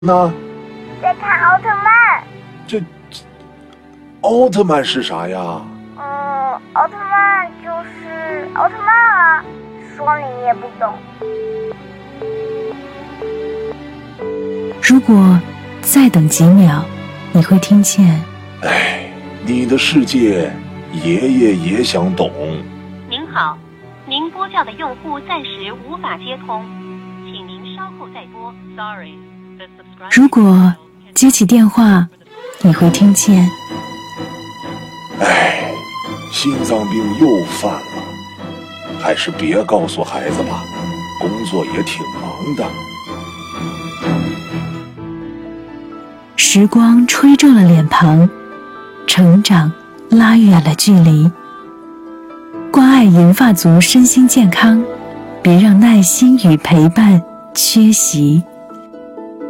呢？ 在看奥特曼。 这奥特曼是啥呀？ 奥特曼就是奥特曼啊，说你也不懂。 如果再等几秒，你会听见。 哎，你的世界，爷爷也想懂。 您好，您拨叫的用户暂时无法接通，请您稍后再拨。Sorry。 如果接起电话，你会听见。 哎，心脏病又犯了，还是别告诉孩子吧，工作也挺忙的。 时光吹皱了脸庞，成长拉远了距离。关爱银发族身心健康，别让耐心与陪伴缺席。